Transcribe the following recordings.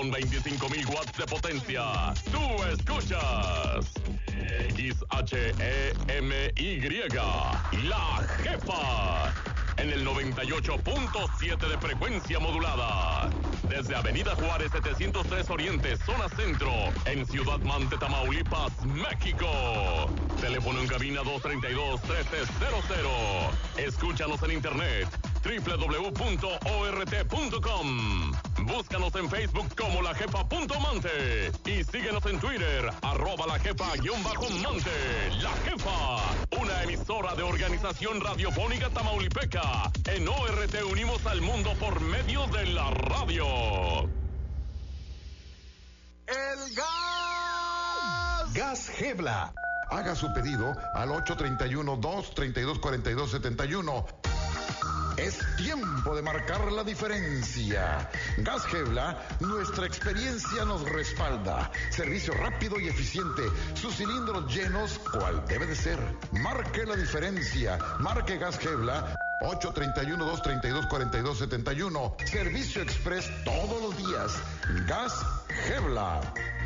con 25,000 watts de potencia. Tú escuchas XHEMY, La Jefa, en el 98.7 de frecuencia modulada. Desde Avenida Juárez 703 Oriente, zona centro, en Ciudad Mante, Tamaulipas, México. Teléfono en cabina 232-1300. Escúchanos en internet www.ort.com. Búscanos en Facebook como lajefa.mante y síguenos en Twitter @lajefa_mante. La Jefa, una emisora de Organización Radiofónica Tamaulipeca. En ORT unimos al mundo por medio de la radio. El gas. Gas Gebla. Haga su pedido al 831-232-4271. Es tiempo de marcar la diferencia. Gas Gebla, nuestra experiencia nos respalda. Servicio rápido y eficiente. Sus cilindros llenos, cual debe de ser. Marque la diferencia. Marque Gas Gebla. 831-232-4271. Servicio express todos los días. Gas Gebla.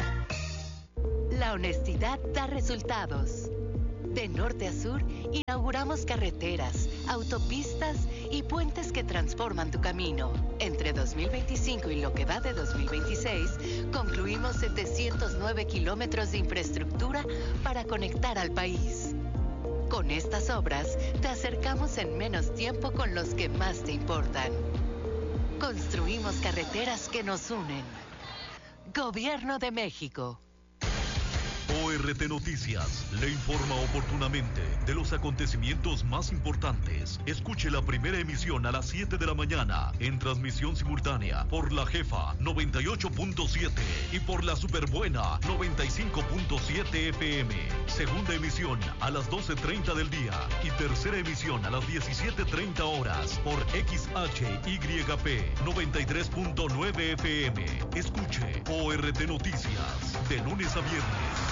La honestidad da resultados. De norte a sur, inauguramos carreteras, autopistas y puentes que transforman tu camino. Entre 2025 y lo que va de 2026, concluimos 709 kilómetros de infraestructura para conectar al país. Con estas obras, te acercamos en menos tiempo con los que más te importan. Construimos carreteras que nos unen. Gobierno de México. ORT Noticias le informa oportunamente de los acontecimientos más importantes. Escuche la primera emisión a las 7 de la mañana en transmisión simultánea por La Jefa 98.7 y por La Superbuena 95.7 FM. Segunda emisión a las 12:30 del día y tercera emisión a las 17:30 horas por XHYP 93.9 FM. Escuche ORT Noticias de lunes a viernes.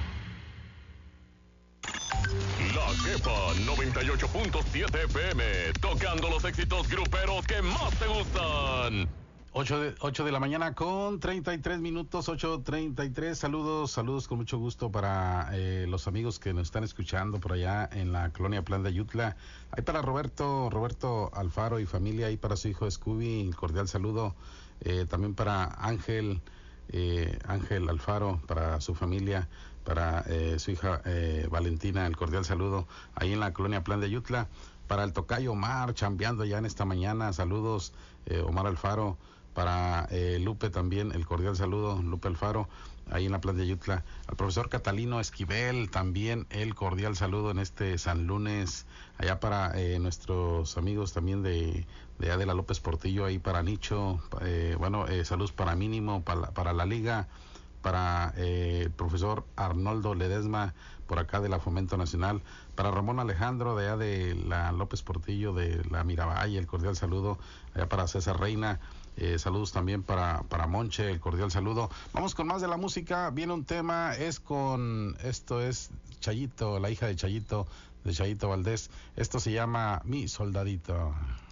La Jefa 98.7 FM, tocando los éxitos gruperos que más te gustan. 8 de la mañana con 33 minutos, 8:33. Saludos con mucho gusto para los amigos que nos están escuchando por allá en la colonia Plan de Ayutla. Ahí para Roberto Alfaro y familia, ahí para su hijo Scooby, cordial saludo. También para Ángel Alfaro, para su familia, para su hija Valentina, el cordial saludo ahí en la colonia Plan de Ayutla. Para el tocayo Omar, chambeando ya en esta mañana, saludos Omar Alfaro. Para Lupe también, el cordial saludo, Lupe Alfaro, ahí en la Plan de Ayutla. Al profesor Catalino Esquivel, también el cordial saludo en este San Lunes. Allá para nuestros amigos también de Adela López Portillo, ahí para Nicho. Saludos para Mínimo, para la Liga. Para el profesor Arnoldo Ledesma, por acá de la Fomento Nacional. Para Ramón Alejandro, de allá de la López Portillo, de la Miravalle, el cordial saludo. Allá para César Reina. Saludos también para Monche, el cordial saludo. Vamos con más de la música. Viene un tema, esto es Chayito, la hija de Chayito Valdés. Esto se llama Mi Soldadito.